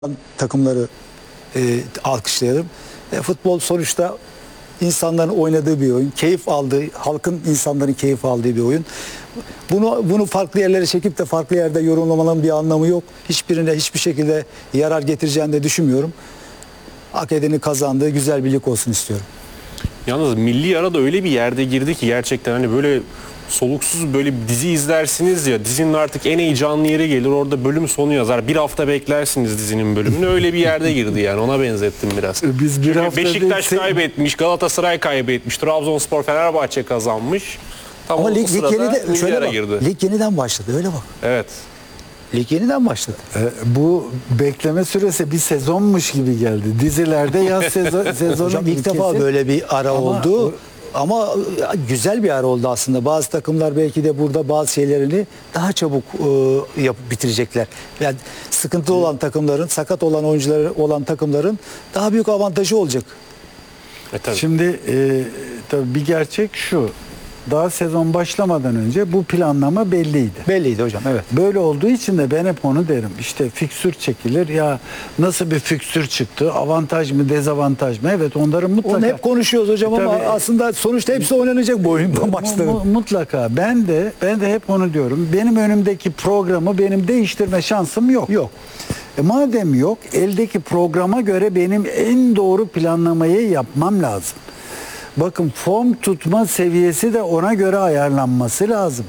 takımları alkışlayalım. Futbol sonuçta insanların oynadığı bir oyun. Keyif aldığı, halkın, insanların keyif aldığı bir oyun. Bunu farklı yerlere çekip de farklı yerde yorumlamanın bir anlamı yok. Hiçbirine hiçbir şekilde yarar getireceğini de düşünmüyorum. Hak edeni kazandığı güzel bir lig olsun istiyorum. Yalnız milli ara da öyle bir yerde girdi ki gerçekten hani böyle soluksuz böyle bir dizi izlersiniz ya, dizinin artık en heyecanlı yeri gelir, orada bölüm sonu yazar. Bir hafta beklersiniz dizinin bölümünü, öyle bir yerde girdi yani, ona benzettim biraz. Biz bir hafta Beşiktaş kaybetmiş, Galatasaray kaybetmiş, Trabzonspor, Fenerbahçe kazanmış. Tam Ama o lig sırada yeniden, milli ara şöyle bak, lig yeniden başladı, öyle bak. Evet. Lig yeniden başladı. Bu bekleme süresi bir sezonmuş gibi geldi. Dizilerde yaz sezonu Hocam ilk defa böyle bir ara oldu. Ama güzel bir ara oldu aslında. Bazı takımlar belki de burada bazı şeylerini daha çabuk yapıp bitirecekler. Yani sıkıntılı olan takımların, sakat olan oyuncuları olan takımların daha büyük avantajı olacak. Tabii. Şimdi tabii bir gerçek şu. Daha sezon başlamadan önce bu planlama belliydi. Belliydi hocam, evet. Böyle olduğu için de ben hep onu derim. İşte fiksür çekilir. Ya nasıl bir fiksür çıktı? Avantaj mı, dezavantaj mı? Evet, onların mutlaka... Onu hep konuşuyoruz hocam ama Tabii, aslında sonuçta hepsi oynanacak bu oyun maçların. Mutlaka. Ben de hep onu diyorum. Benim önümdeki programı benim değiştirme şansım yok. Yok. Madem yok, eldeki programa göre benim en doğru planlamayı yapmam lazım. Bakın, form tutma seviyesi de ona göre ayarlanması lazım.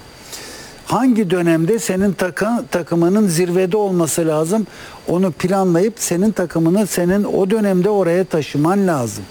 Hangi dönemde senin takımının zirvede olması lazım, onu planlayıp senin takımını senin o dönemde oraya taşıman lazım.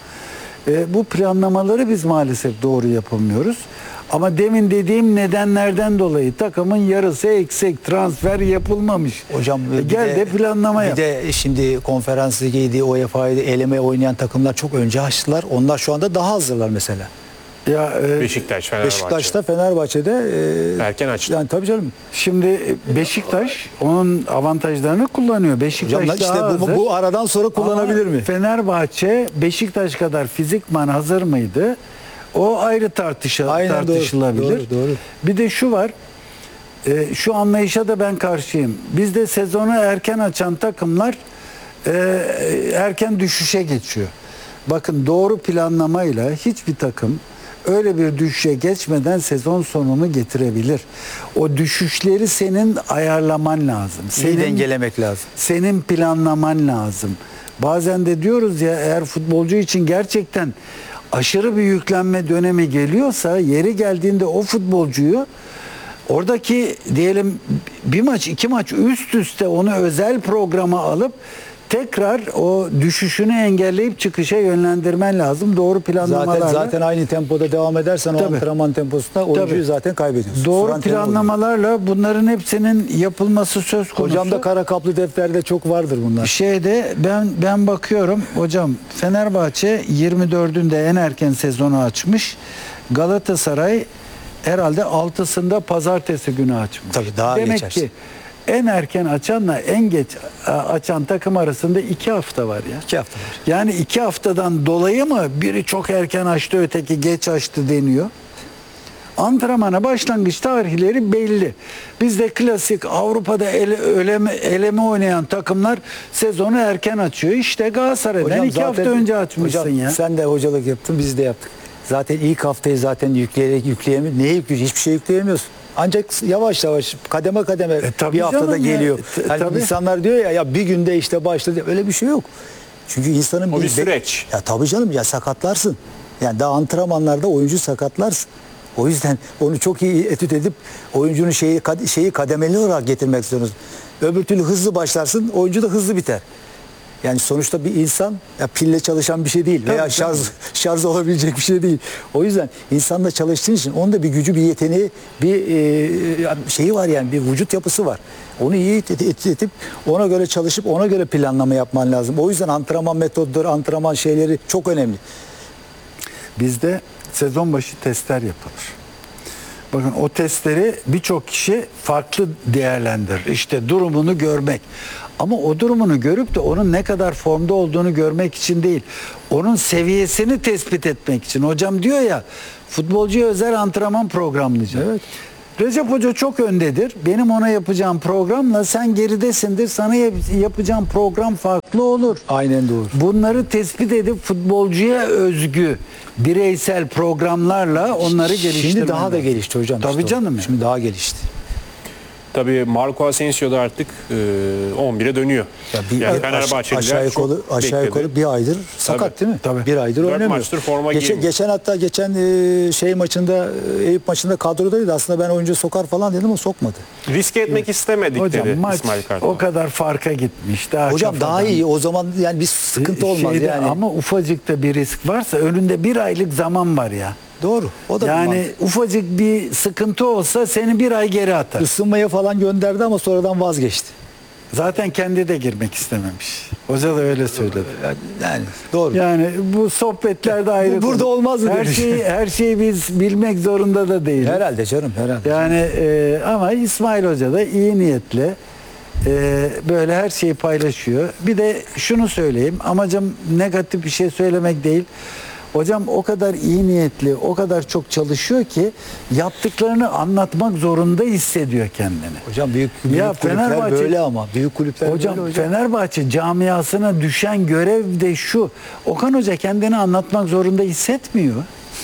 Bu planlamaları biz maalesef doğru yapamıyoruz. Ama demin dediğim nedenlerden dolayı takımın yarısı eksik, transfer yapılmamış. Hocam gel de planlama yap. Bir de şimdi Konferans Ligi'ydi, UEFA'ydı, eleme oynayan takımlar çok önce açtılar. Onlar şu anda daha hazırlar mesela. Ya, Beşiktaş, Fenerbahçe. Beşiktaş'ta, Fenerbahçe'de erken açtı. Yani tabii canım. Şimdi Beşiktaş onun avantajlarını kullanıyor. Beşiktaş Hocam, işte daha hazır. bu aradan sonra kullanabilir mi? Fenerbahçe Beşiktaş kadar fizikman hazır mıydı? O ayrı tartışılabilir. Doğru. Bir de şu var. Şu anlayışa da ben karşıyım. Bizde sezonu erken açan takımlar erken düşüşe geçiyor. Bakın, doğru planlamayla hiçbir takım öyle bir düşüşe geçmeden sezon sonunu getirebilir. O düşüşleri senin ayarlaman lazım. İyi dengelemek lazım. Senin planlaman lazım. Bazen de diyoruz ya, eğer futbolcu için gerçekten aşırı bir yüklenme dönemi geliyorsa, yeri geldiğinde o futbolcuyu oradaki diyelim bir maç, iki maç üst üste onu özel programa alıp tekrar o düşüşünü engelleyip çıkışa yönlendirmen lazım. Doğru planlamalarla. Zaten aynı tempoda devam edersen o antrenman temposunda oyuncuyu zaten kaybediyorsun. Doğru planlamalarla bunların hepsinin yapılması söz konusu. Hocam da kara kaplı defterde çok vardır bunlar. Şeyde ben bakıyorum hocam, Fenerbahçe 24'ünde en erken sezonu açmış. Galatasaray herhalde 6'sında pazartesi günü açmış. Tabii daha Demek geçersin. ki en erken açanla en geç açan takım arasında 2 hafta var ya. 2 hafta var. Yani 2 haftadan dolayı mı biri çok erken açtı, öteki geç açtı deniyor? Antrenmana başlangıç tarihleri belli. Bizde klasik Avrupa'da eleme oynayan takımlar sezonu erken açıyor. İşte Galatasaray'dan 2 hafta önce açmışsın hocam, ya. Sen de hocalık yaptın, biz de yaptık. Zaten ilk haftayı zaten yükleyemiyoruz. Neye yüklüyoruz? Hiçbir şey yükleyemiyorsun. Ancak yavaş yavaş, kademe kademe bir haftada geliyor. Yani insanlar diyor ya bir günde işte başladı. Öyle bir şey yok. Çünkü insanın bir süreç. Ya tabii canım, ya sakatlarsın. Yani daha antrenmanlarda oyuncu sakatlarsın. O yüzden onu çok iyi etüt edip oyuncunun şeyi kademeli olarak getirmek zorundasın. Öbür türlü hızlı başlarsın, oyuncu da hızlı biter. Yani sonuçta bir insan pille çalışan bir şey değil veya şarj olabilecek bir şey değil. O yüzden insanla çalıştığın için onun da bir gücü, bir yeteneği, bir şeyi var, yani bir vücut yapısı var. Onu iyi edip ona göre çalışıp ona göre planlama yapman lazım. O yüzden antrenman metodları, antrenman şeyleri çok önemli. Bizde sezon başı testler yapılır. Bakın, o testleri birçok kişi farklı değerlendirir. İşte durumunu görmek. Ama o durumunu görüp de onun ne kadar formda olduğunu görmek için değil, onun seviyesini tespit etmek için. Hocam diyor ya, futbolcuya özel antrenman programlayacak. Evet. Recep Hoca çok öndedir. Benim ona yapacağım programla sen geridesindir. Sana yapacağım program farklı olur. Aynen doğru. Bunları tespit edip futbolcuya özgü bireysel programlarla onları geliştirmek. Şimdi daha da gelişti hocam. Tabii işte o. canım ya. Şimdi daha gelişti. Tabii Marco Asensio da artık 11'e dönüyor. Yani Fenerbahçeliler aşağı çok yukarı bekledi. bir aydır sakat değil mi? Tabii. Bir aydır 4 oynamıyor. maçtır forma giymiyor. Geçen şey maçında Eyüp maçında kadrodaydı. Aslında ben oyuncu sokar falan dedim ama sokmadı. Riske etmek istemedik Hocam dedi maç İsmail Kartal. o kadar farka gitmiş. Daha Hocam daha kafadan. iyi. O zaman yani bir sıkıntı olmaz Şeyde, yani. Ama ufacık bir risk varsa önünde bir aylık zaman var ya. Doğru. O da Yani ufacık bir sıkıntı olsa seni bir ay geri atar. ısınmaya falan gönderdi ama sonradan vazgeçti. Zaten kendi de girmek istememiş. Hoca da öyle söyledi. Yani doğru. Yani bu sohbetlerde ayrı. Burada konu. olmaz mı Her demiş. şeyi biz bilmek zorunda da değiliz. Herhalde canım herhalde. Yani ama İsmail Hoca da iyi niyetle böyle her şeyi paylaşıyor. Bir de şunu söyleyeyim. Amacım negatif bir şey söylemek değil. Hocam o kadar iyi niyetli, o kadar çok çalışıyor ki yaptıklarını anlatmak zorunda hissediyor kendini. Hocam büyük Ya kulüpler Fenerbahçe- böyle ama. Büyük kulüpler Hocam, böyle hocam. Fenerbahçe camiasına düşen görev de şu. Okan Hoca kendini anlatmak zorunda hissetmiyor.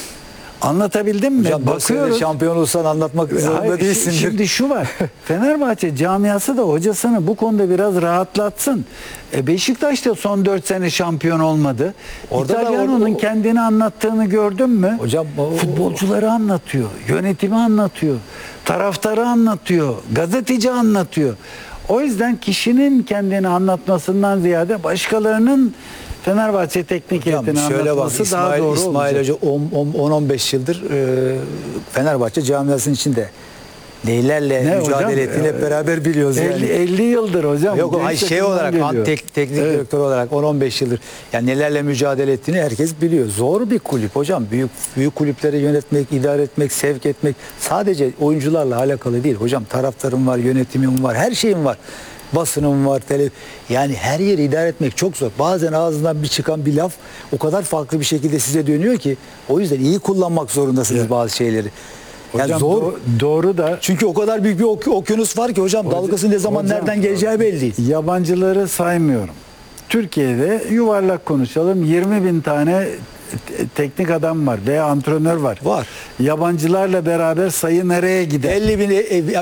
Anlatabildim mi? Hocam 4 sene şampiyon olsan anlatmak zorunda Hayır, değilsin. Şimdi şu var. Fenerbahçe camiası da hocasını bu konuda biraz rahatlatsın. Beşiktaş da son 4 sene şampiyon olmadı. Orada da İtalyano'nun kendini anlattığını gördün mü? Hocam, futbolcuları anlatıyor, yönetimi anlatıyor, taraftarı anlatıyor, gazeteci anlatıyor. O yüzden kişinin kendini anlatmasından ziyade başkalarının Fenerbahçe teknik Hocam heyetini şöyle bak anlatması daha doğru İsmail olacak. Hoca 10-15 yıldır Fenerbahçe camiasının içinde. Neylerle Ne mücadele hocam? ettiğini hep beraber biliyoruz yani. 50 yıldır hocam. Yok Genç şey takımdan olarak geliyor. teknik Evet. direktör olarak 10-15 yıldır yani nelerle mücadele ettiğini herkes biliyor. Zor bir kulüp hocam. Büyük kulüpleri yönetmek, idare etmek, sevk etmek sadece oyuncularla alakalı değil. Hocam taraftarım var, yönetimim var, her şeyim var. Basınım var, yani her yeri idare etmek çok zor. Bazen ağzından bir çıkan bir laf o kadar farklı bir şekilde size dönüyor ki o yüzden iyi kullanmak zorundasınız Evet. bazı şeyleri. Yani Hocam zor. doğru da Çünkü o kadar büyük bir okyanus var ki hocam dalgası ne zaman hocam, nereden geleceği belli değil. yabancıları saymıyorum. Türkiye'de yuvarlak konuşalım 20 bin tane teknik adam var veya antrenör var. Var. Yabancılarla beraber sayı nereye gider? 50 bin,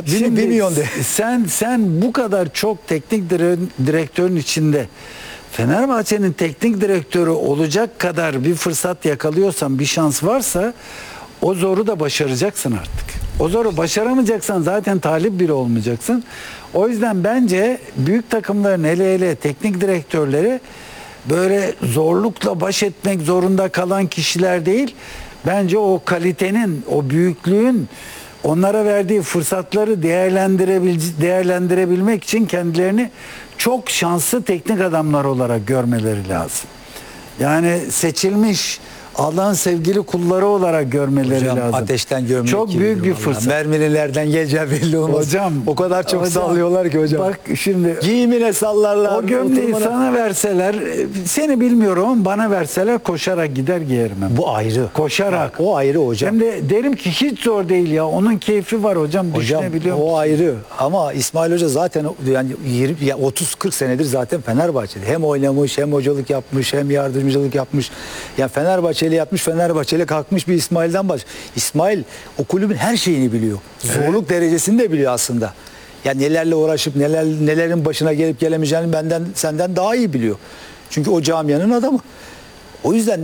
1 milyon de. Sen bu kadar çok teknik direktörün içinde Fenerbahçe'nin teknik direktörü olacak kadar bir fırsat yakalıyorsan, bir şans varsa o zoru da başaracaksın artık. O zoru başaramayacaksan zaten talip bile olmayacaksın. O yüzden bence büyük takımların hele teknik direktörleri böyle zorlukla baş etmek zorunda kalan kişiler değil. Bence o kalitenin, o büyüklüğün onlara verdiği fırsatları değerlendirebilmek için kendilerini çok şanslı teknik adamlar olarak görmeleri lazım. Yani seçilmiş Allah'ın sevgili kulları olarak görmeleri Hocam, lazım. ateşten görmek çok gibidir büyük bir vallahi. fırsat. Merminin nereden geleceği belli olmaz. Hocam o kadar çok hocam, sallıyorlar ki hocam. Bak şimdi Giyimine sallarlar. o gömleği oturmana- sana verseler, seni bilmiyorum ama bana verseler koşarak gider giyerim ben. Bu ayrı. Koşarak. O ayrı hocam. Hem de derim ki hiç zor değil ya. Onun keyfi var hocam. Hocam Düşünebiliyor musun? o ayrı ama İsmail Hoca zaten yani 30-40 senedir zaten Fenerbahçe'de. Hem oynamış, hem hocalık yapmış, hem yardımcılık yapmış. Yani Fenerbahçeli yapmış, Fenerbahçeli kalkmış bir İsmail'den baş. İsmail o kulübün her şeyini biliyor. Zorluk derecesini de biliyor aslında. Yani nelerle uğraşıp nelerin başına gelip gelemeyeceğini senden daha iyi biliyor. Çünkü o camianın adamı. O yüzden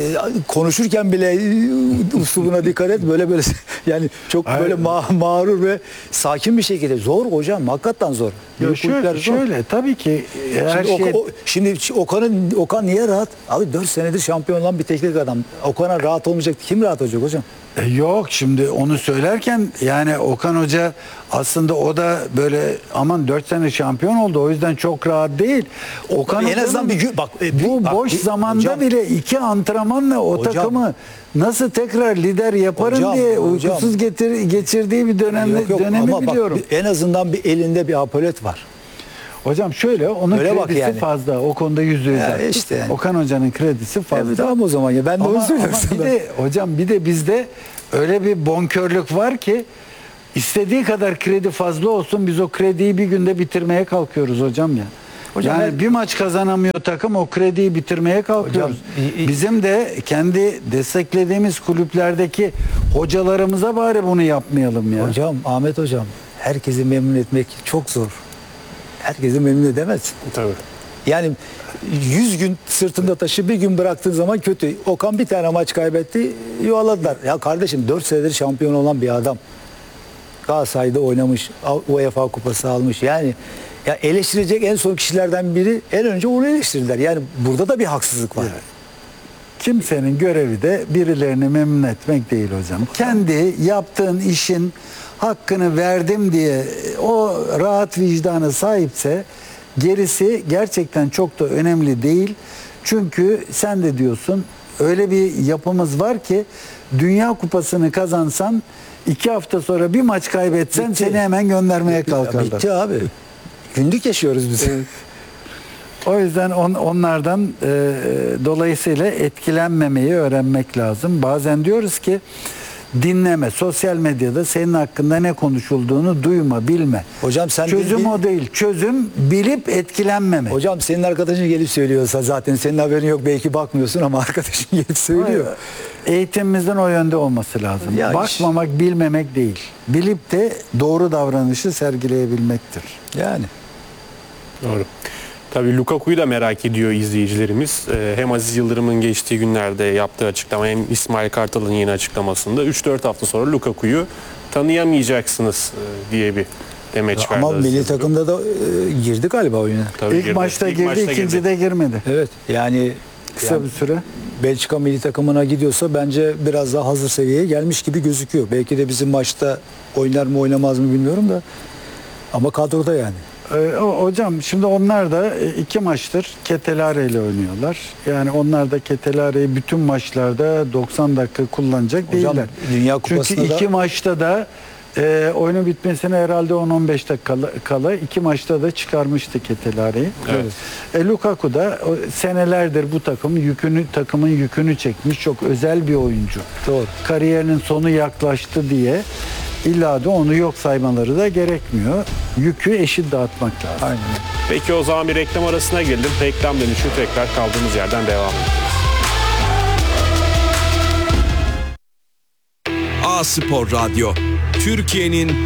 konuşurken bile uslubuna dikkat et böyle yani çok Hayır. böyle mağrur ve sakin bir şekilde zor hocam hakikaten zor. Ya Büyük kulüpler zor. şöyle tabii ki her Şimdi şey Okan niye rahat? Abi 4 senedir şampiyon olan bir teknik adam. Okan'a rahat olmayacak. Kim rahat olacak hocam? Yok şimdi onu söylerken yani Okan Hoca aslında o da böyle aman 4 sene şampiyon oldu o yüzden çok rahat değil. Okan En Hoca'nın azından bir gün- bak, bu bak, boş zamanda hocam- bile 2 antrenmanla o Hocam- takımı nasıl tekrar lider yaparım Hocam- diye hocam- uykusuz geçirdiği bir dönemi ama biliyorum. bak, en azından bir elinde bir apolet var. Hocam şöyle onun Öyle bak kredisi yani. fazla. O konuda %100 Ya haklı. işte yani. Okan Hoca'nın kredisi fazla. Evet, tamam o zaman ya ben de onu Ama söylüyorum bir sana. de hocam bir de bizde öyle bir bonkörlük var ki İstediği kadar kredi fazla olsun, biz o krediyi bir günde bitirmeye kalkıyoruz hocam ya. Hocam yani bir maç kazanamıyor takım, o krediyi bitirmeye kalkıyoruz. Hocam, Bizim de kendi desteklediğimiz kulüplerdeki hocalarımıza bari bunu yapmayalım ya. Hocam, Ahmet hocam, herkesi memnun etmek çok zor. Herkesi memnun edemezsin. Tabii. Yani 100 gün sırtında taşı bir gün bıraktığın zaman kötü. Okan bir tane maç kaybetti, yuvaladılar. Ya kardeşim 4 senedir şampiyon olan bir adam. Galatasaray'da oynamış, UEFA kupası almış. Yani ya eleştirecek en son kişilerden biri, en önce onu eleştirdiler. Yani burada da bir haksızlık var. Kimsenin görevi de birilerini memnun etmek değil hocam. Kendi yaptığın işin hakkını verdim diye o rahat vicdana sahipse gerisi gerçekten çok da önemli değil. Çünkü sen de diyorsun, öyle bir yapımız var ki Dünya Kupası'nı kazansan 2 hafta sonra bir maç kaybetsen Bitti. seni hemen göndermeye kalkarlar. Bitti abi. Günlük yaşıyoruz biz. O yüzden onlardan dolayısıyla etkilenmemeyi öğrenmek lazım. Bazen diyoruz ki dinleme, sosyal medyada senin hakkında ne konuşulduğunu duyma, bilme. Hocam sen çözüm o değil. Çözüm bilip etkilenmemek. Hocam senin arkadaşın gelip söylüyorsa zaten senin haberin yok, belki bakmıyorsun ama arkadaşın gelip söylüyor. Eğitimimizin o yönde olması lazım. Ya Bakmamak, bilmemek değil. Bilip de doğru davranışı sergileyebilmektir. Yani. Doğru. Tabii Lukaku'yu da merak ediyor izleyicilerimiz. Hem Aziz Yıldırım'ın geçtiği günlerde yaptığı açıklama hem İsmail Kartal'ın yeni açıklamasında 3-4 hafta sonra Lukaku'yu tanıyamayacaksınız diye bir demeç verdi. Ama Aziz milli Yıldırım. takımda da girdi galiba oyuna. Tabii İlk maçta girdi, ikincide girmedi. Evet. Yani Kısa bir süre. Belçika milli takımına gidiyorsa bence biraz daha hazır seviyeye gelmiş gibi gözüküyor. Belki de bizim maçta oynar mı oynamaz mı bilmiyorum da ama kadroda yani. Hocam şimdi onlar da 2 maçtır Ketelare ile oynuyorlar. Yani onlar da Ketelare'yi bütün maçlarda 90 dakika kullanacak Hocam, değiller. Dünya Çünkü Kupası'nda 2 da- maçta da oyunun bitmesine herhalde 10-15 dakika kala 2 maçta da çıkarmıştı Ketelare'yi. Evet. Lukaku da senelerdir bu takımın yükünü çekmiş çok özel bir oyuncu. Doğru. Kariyerinin sonu yaklaştı diye illa da onu yok saymaları da gerekmiyor. Yükü eşit dağıtmak lazım. Aynen. Peki o zaman bir reklam arasına girelim. Reklam dönüşü tekrar kaldığımız yerden devam edelim. A Spor Radyo, Türkiye'nin